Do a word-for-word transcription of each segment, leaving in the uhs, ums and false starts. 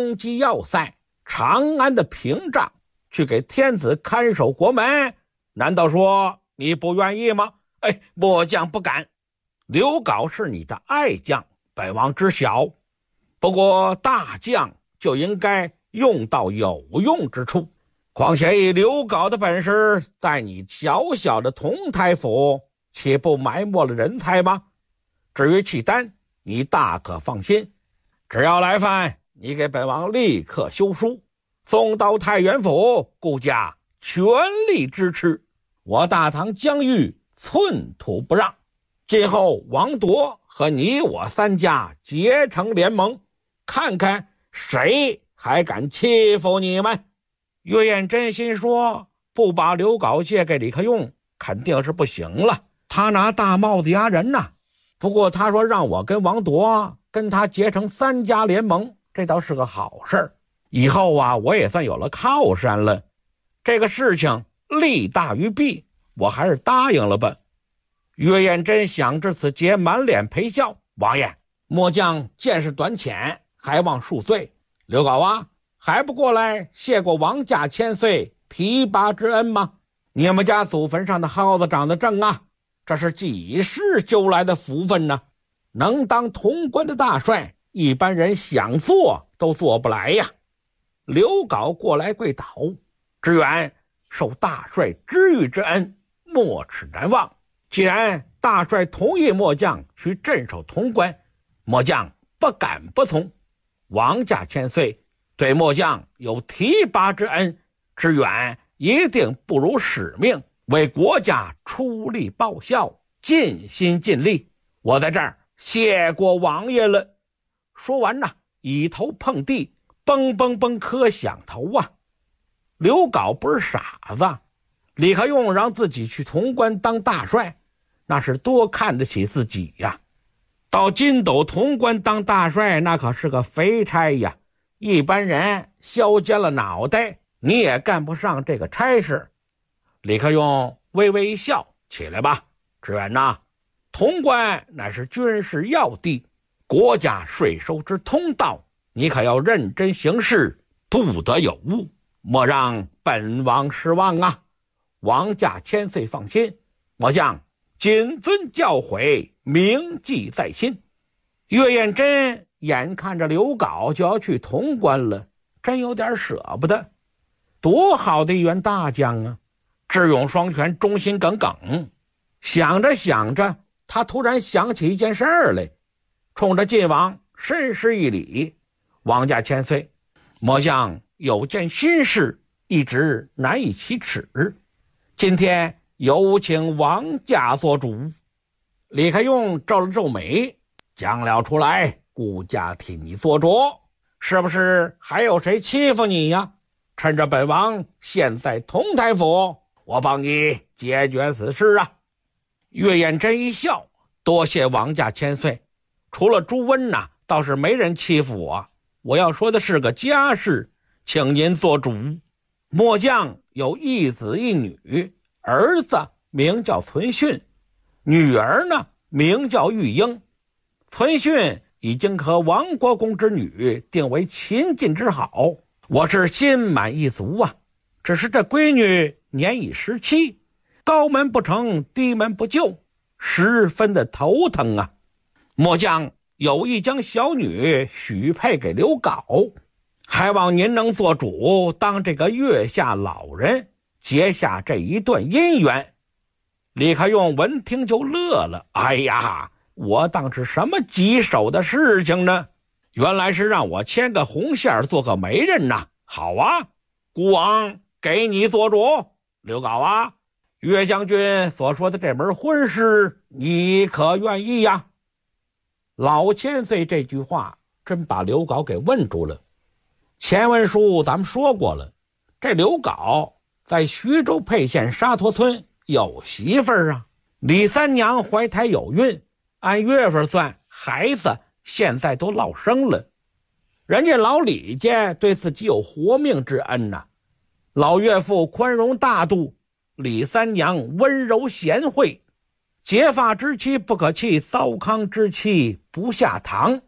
攻击要塞长安的屏障，去给天子看守国门，难道说你不愿意吗？哎，末将不敢。刘皋是你的爱将，本王知晓，不过大将就应该用到有用之处，况且以刘皋的本事，在你小小的同台府岂不埋没了人才吗？至于契丹，你大可放心，只要来犯，你给本王立刻修书送到太原府，顾家全力支持，我大唐疆域寸土不让。今后王铎和你我三家结成联盟，看看谁还敢欺负你们。岳彦真心说，不把刘皋借给李克用肯定是不行了，他拿大帽子压人呐。不过他说让我跟王铎跟他结成三家联盟，这倒是个好事，以后啊我也算有了靠山了。这个事情利大于弊，我还是答应了吧。岳彦真想至此节，满脸陪笑。王爷，末将见识短浅，还望恕罪。刘皋啊，还不过来谢过王家千岁提拔之恩吗？你们家祖坟上的蒿子长得正啊，这是几世修来的福分呢。能当潼关的大帅，一般人想做都做不来呀。刘皋过来跪倒，知远受大帅知遇之恩，没齿难忘。既然大帅同意末将去镇守潼关，末将不敢不从。王家千岁对末将有提拔之恩，知远一定不辱使命，为国家出力报效，尽心尽力。我在这儿谢过王爷了。说完呢，以头碰地，蹦蹦蹦磕响头啊。刘皋不是傻子，李克用让自己去潼关当大帅，那是多看得起自己呀。到金斗潼关当大帅，那可是个肥差呀，一般人削尖了脑袋你也干不上这个差事。李克用微微一笑，起来吧，知远呐，潼关乃是军事要地，国家税收之通道，你可要认真行事，不得有误，莫让本王失望啊。王家千岁放心，末将谨遵教诲，铭记在心。岳彦真眼看着刘皋就要去潼关了，真有点舍不得。多好的一员大将啊，智勇双全，忠心耿耿。想着想着，他突然想起一件事儿来，冲着晋王深施一礼。王家千岁，末将有件心事，一直难以启齿，今天有请王家做主。李克用皱了皱眉，讲了出来，顾家替你做主，是不是还有谁欺负你呀？趁着本王现在同台府，我帮你解决此事啊。岳彦真一笑，多谢王家千岁，除了朱温呐、啊，倒是没人欺负我。我要说的是个家事，请您做主。末将有一子一女，儿子名叫存训，女儿呢名叫玉英。存训已经和王国公之女定为秦晋之好，我是心满意足啊。只是这闺女年已十七，高门不成低门不就，十分的头疼啊。末将有意将小女许配给刘皋，还望您能做主，当这个月下老人，结下这一段姻缘。李克用闻听就乐了，哎呀，我当是什么棘手的事情呢？原来是让我牵个红线做个媒人呐。好啊，孤王给你做主。刘皋啊，岳将军所说的这门婚事，你可愿意呀？老千岁这句话真把刘皋给问住了。前文书咱们说过了，这刘皋在徐州沛县沙陀村有媳妇儿啊，李三娘怀胎有孕，按月份算，孩子现在都落生了。人家老李家对自己有活命之恩呐、啊，老岳父宽容大度，李三娘温柔贤惠，结发之妻不可弃，糟糠之妻不下堂。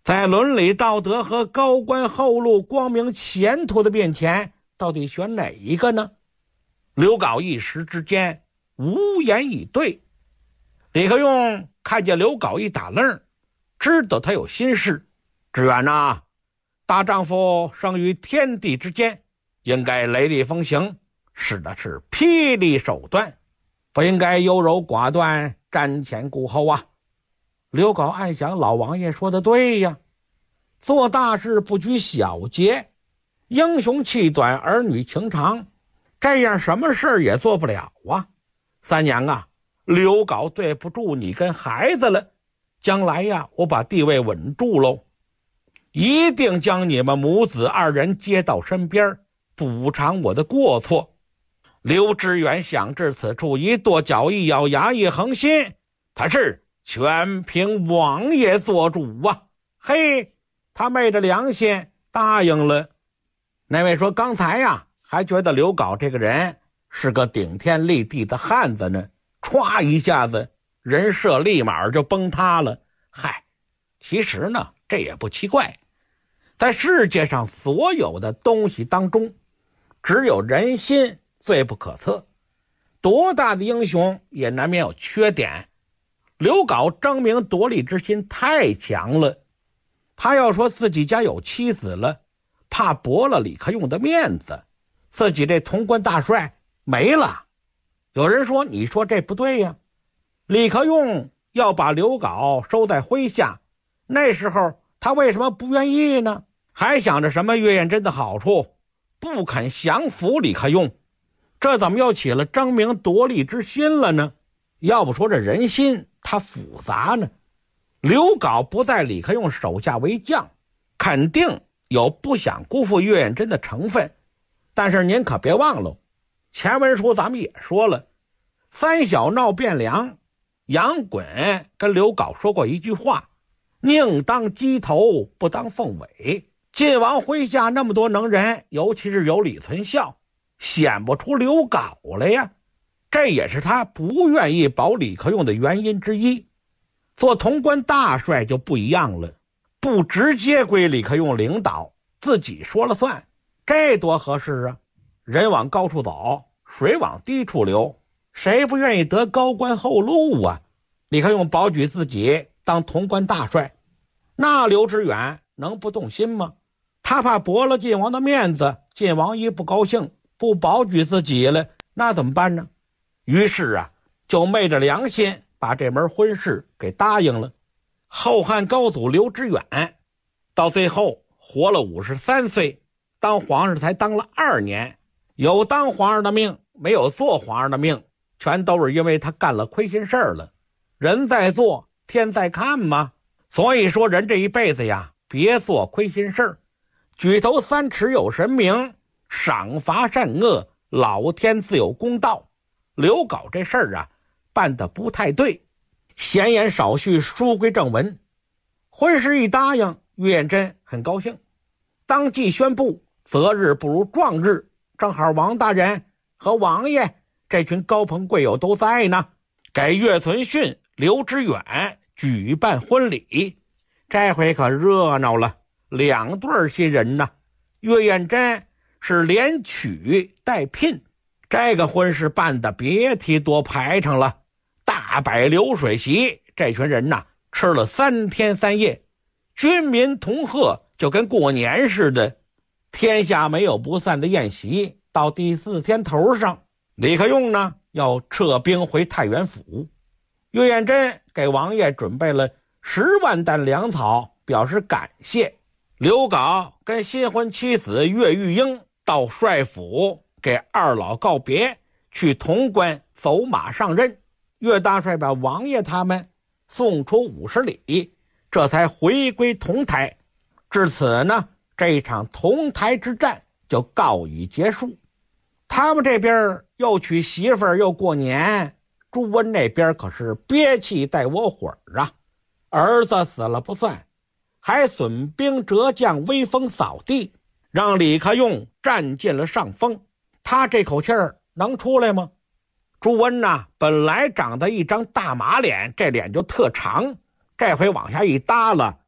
在伦理道德和高官厚禄、光明前途的面前，到底选哪一个呢？刘镐一时之间无言以对。李克用看见刘镐一打愣，知道他有心事。志远呐，大丈夫生于天地之间，应该雷厉风行，使的是霹雳手段，不应该优柔寡断、瞻前顾后啊。刘镐暗想，老王爷说的对呀，做大事不拘小节，英雄气短，儿女情长，这样什么事也做不了啊。三娘啊，刘镐对不住你跟孩子了，将来呀，我把地位稳住喽，一定将你们母子二人接到身边，补偿我的过错。刘知远想至此处，一跺脚，一咬牙，一横心，他是全凭王爷做主啊！嘿，他昧着良心答应了。那位说刚才呀，还觉得刘镐这个人是个顶天立地的汉子呢，歘一下子人设立马就崩塌了。嗨，其实呢，这也不奇怪。在世界上所有的东西当中，只有人心最不可测，多大的英雄也难免有缺点。刘镐争名夺利之心太强了，他要说自己家有妻子了，怕驳了李克用的面子，自己这潼关大帅没了。有人说，你说这不对呀，李克用要把刘镐收在麾下，那时候他为什么不愿意呢？还想着什么岳彦真的好处，不肯降服李克用，这怎么又起了争名夺利之心了呢？要不说这人心它复杂呢。刘镐不在李克用手下为将，肯定有不想辜负岳彦真的成分，但是您可别忘了，前文书咱们也说了，三小闹汴梁，杨衮跟刘镐说过一句话，宁当鸡头不当凤尾。晋王麾下那么多能人，尤其是有李存孝，显不出刘镐来呀，这也是他不愿意保李克用的原因之一。做潼关大帅就不一样了，不直接归李克用领导，自己说了算，这多合适啊！人往高处走，水往低处流，谁不愿意得高官厚禄啊？李克用保举自己当潼关大帅，那刘知远能不动心吗？他怕驳了晋王的面子，晋王一不高兴，不保举自己了，那怎么办呢？于是啊，就昧着良心把这门婚事给答应了。后汉高祖刘知远到最后活了五十三岁，当皇上才当了二年，有当皇上的命，没有做皇上的命，全都是因为他干了亏心事儿了。人在做，天在看嘛。所以说人这一辈子呀，别做亏心事儿，举头三尺有神明，赏罚善恶，老天自有公道。刘镐这事儿啊，办得不太对，闲言少叙，书归正文。婚事一答应，岳彦真很高兴，当即宣布择日不如撞日，正好王大人和王爷这群高朋贵友都在呢，给岳存训、刘知远举办婚礼。这回可热闹了，两对新人呢，岳彦真是连娶带聘，这个婚事办得别提多排场了，大摆流水席，这群人呐吃了三天三夜，军民同贺，就跟过年似的。天下没有不散的宴席。到第四天头上，李克用呢要撤兵回太原府，岳彦真给王爷准备了十万担粮草，表示感谢。刘镐跟新婚妻子岳玉英到帅府给二老告别，去潼关走马上任。岳大帅把王爷他们送出五十里，这才回归同台。至此呢，这一场同台之战就告以结束。他们这边又娶媳妇儿又过年，朱温那边可是憋气带窝火啊，儿子死了不算，还损兵折将，威风扫地，让李克用占尽了上风。他这口气儿能出来吗？朱温呐，本来长得一张大马脸，这脸就特长，这回往下一耷拉，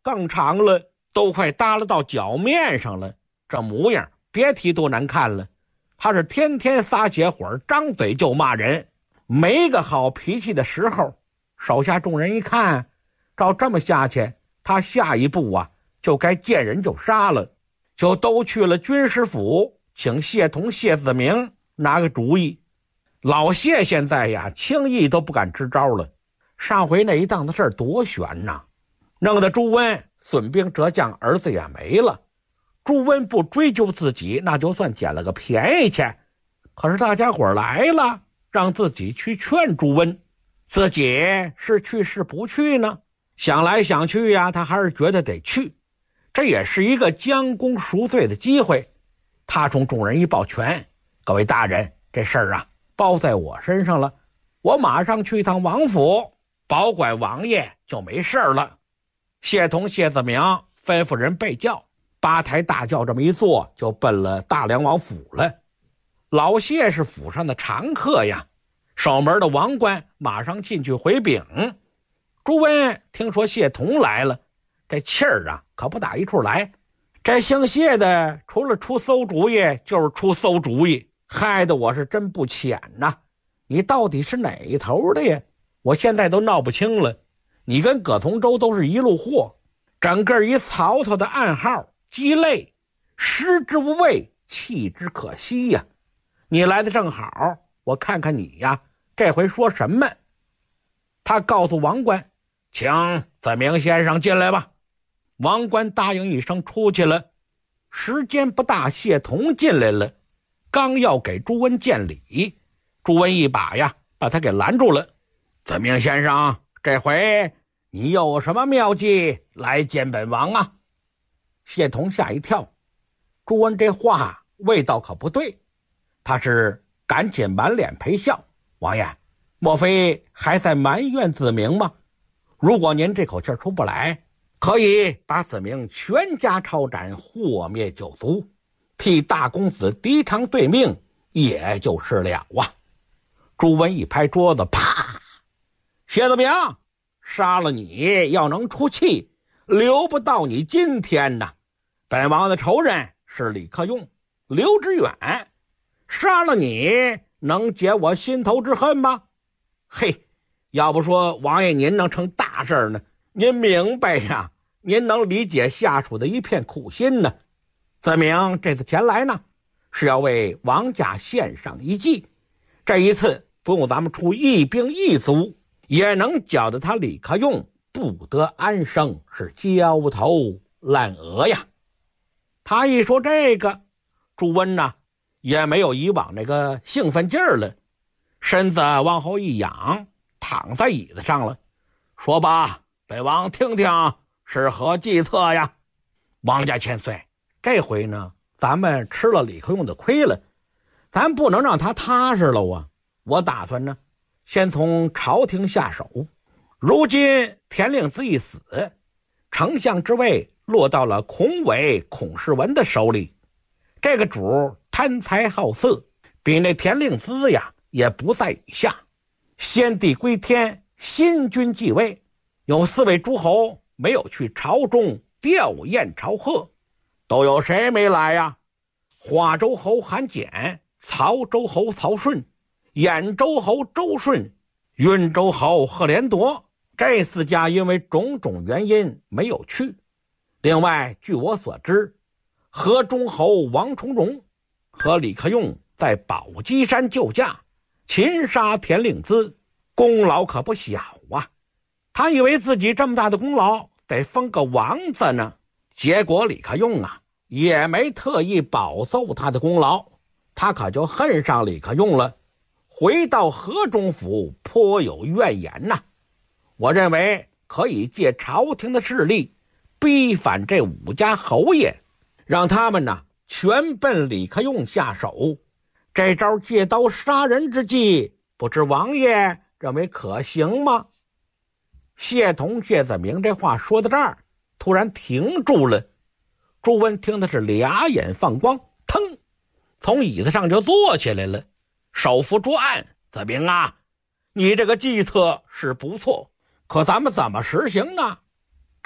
更长了，都快耷拉到脚面上了，这模样别提多难看了。他是天天撒血火，张嘴就骂人，没个好脾气的时候。手下众人一看，照这么下去，他下一步啊就该见人就杀了，就都去了军师府，请谢同、谢子明拿个主意。老谢现在呀轻易都不敢支招了，上回那一档子事儿多悬呐，弄得朱温损兵折将，儿子也没了。朱温不追究自己，那就算捡了个便宜去。可是大家伙来了，让自己去劝朱温，自己是去是不去呢？想来想去呀，他还是觉得得去，这也是一个将功赎罪的机会。他冲众人一抱拳，各位大人，这事儿啊包在我身上了，我马上去一趟王府，保管王爷就没事了。谢同、谢子明吩咐人备轿，八抬大轿这么一坐，就奔了大梁王府了。老谢是府上的常客呀，守门的王官马上进去回禀。朱温听说谢同来了，这气儿啊可不打一处来。这姓谢的除了出馊主意就是出馊主意，害得我是真不浅呐。你到底是哪一头的呀？我现在都闹不清了。你跟葛从周都是一路货，整个一曹操的暗号，鸡肋，食之无味，弃之可惜呀。你来的正好，我看看你呀这回说什么。他告诉王官，请子明先生进来吧。王官答应一声，出去了。时间不大，谢同进来了，刚要给朱温见礼，朱温一把呀把他给拦住了。子明先生，这回你又有什么妙计来见本王啊？谢同吓一跳，朱温这话味道可不对，他是赶紧满脸陪笑。王爷，莫非还在埋怨子明吗？如果您这口气出不来，可以把子明全家抄斩，祸灭九族，替大公子敌偿对命，也就是了啊。朱温一拍桌子，啪！谢子明，杀了你要能出气，留不到你今天呐。本王的仇人是李克用、刘知远，杀了你能解我心头之恨吗？嘿，要不说王爷您能成大事呢，您明白呀，您能理解下属的一片苦心呢。子明这次前来呢，是要为王家献上一计，这一次不用咱们出一兵一卒，也能搅得他李克用不得安生，是焦头烂额呀。他一说这个，朱温呢也没有以往那个兴奋劲儿了，身子往后一仰，躺在椅子上了。说吧，本王听听是何计策呀？王家千岁，这回呢咱们吃了李克用的亏了，咱不能让他踏实了啊。我打算呢先从朝廷下手。如今田令孜一死，丞相之位落到了孔伟、孔世文的手里。这个主贪财好色，比那田令孜呀也不在以下。先帝归天，新君继位，有四位诸侯没有去朝中吊唁朝贺，都有谁没来呀？华州侯韩简、曹州侯曹顺、兖州侯周顺、运州侯贺连铎，这四家因为种种原因没有去。另外据我所知，河中侯王重荣和李克用在宝鸡山救驾，擒杀田令孜，功劳可不小啊。他以为自己这么大的功劳得封个王字呢，结果李克用啊也没特意保奏他的功劳，他可就恨上李克用了，回到河中府颇有怨言呐。我认为可以借朝廷的势力逼反这五家侯爷，让他们呢全奔李克用下手。这招借刀杀人之计，不知王爷认为可行吗？谢同、谢子明这话说到这儿，突然停住了。朱温听的是俩眼放光，腾从椅子上就坐起来了，手扶桌案。子明啊，你这个计策是不错，可咱们怎么实行啊？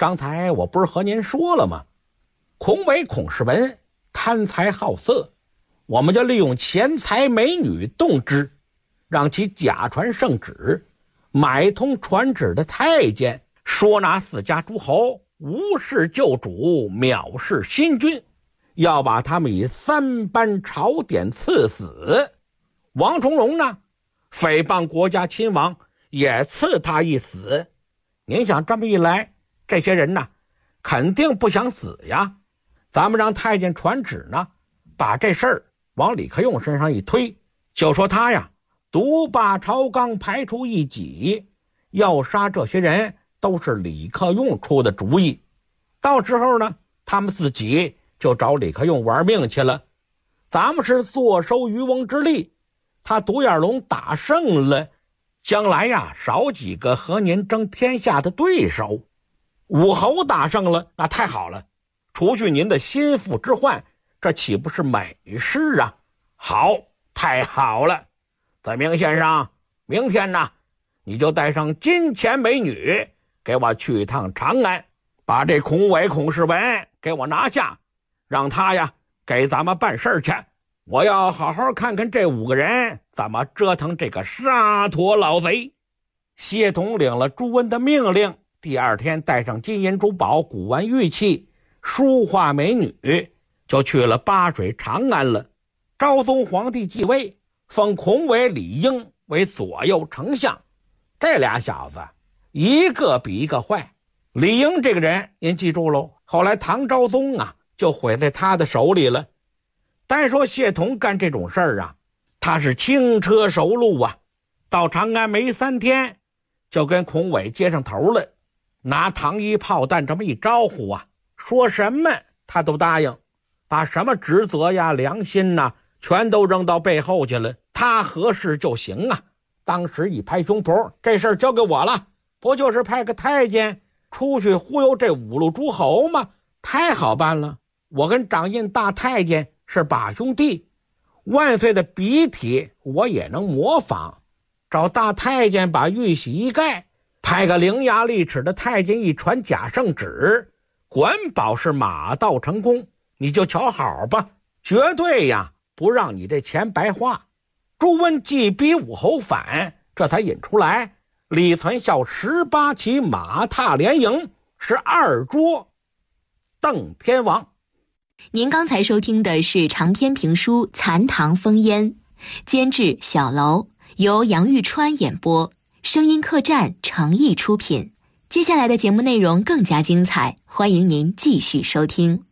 刚才我不是和您说了吗？孔伟孔世文贪财好色，我们就利用钱财美女动之，让其假传圣旨，买通传旨的太监，说那四家诸侯无视旧主，藐视新君，要把他们以三班朝典赐死。王重荣呢，诽谤国家亲王，也赐他一死。您想这么一来，这些人呢肯定不想死呀。咱们让太监传旨呢，把这事儿往李克用身上一推，就说他呀独霸朝纲，排除异己，要杀这些人都是李克用出的主意。到时候呢，他们自己就找李克用玩命去了。咱们是坐收渔翁之利，他独眼龙打胜了，将来呀少几个和您争天下的对手。武侯打胜了，那太好了，除去您的心腹之患，这岂不是美事啊？好，太好了。子明先生，明天呢你就带上金钱美女，给我去一趟长安，把这孔伟孔世文给我拿下，让他呀给咱们办事去。我要好好看看这五个人怎么折腾这个沙陀老贼。谢统领了朱温的命令，第二天带上金银珠宝、古玩玉器、书画美女，就去了巴水长安了。昭宗皇帝继位，封孔伟、李英为左右丞相。这俩小子一个比一个坏。李英这个人您记住喽，后来唐昭宗啊就毁在他的手里了。单说谢统干这种事儿啊，他是轻车熟路啊，到长安没三天就跟孔伟接上头了，拿糖衣炮弹这么一招呼啊，说什么他都答应，把什么职责呀、良心呐全都扔到背后去了，他合适就行啊。当时一拍胸脯，这事儿交给我了，不就是派个太监出去忽悠这五路诸侯吗？太好办了，我跟掌印大太监是把兄弟，万岁的笔体我也能模仿，找大太监把玉玺一盖，派个伶牙俐齿的太监一传假圣旨，管保是马到成功，你就瞧好吧，绝对呀不让你这钱白花。朱温既逼武侯反，这才引出来李存孝十八骑马踏连营，是二捉邓天王。 您刚才收听的是长篇评书《残唐烽烟》，监制小楼，由杨玉川演播，声音客栈诚意出品。接下来的节目内容更加精彩，欢迎您继续收听。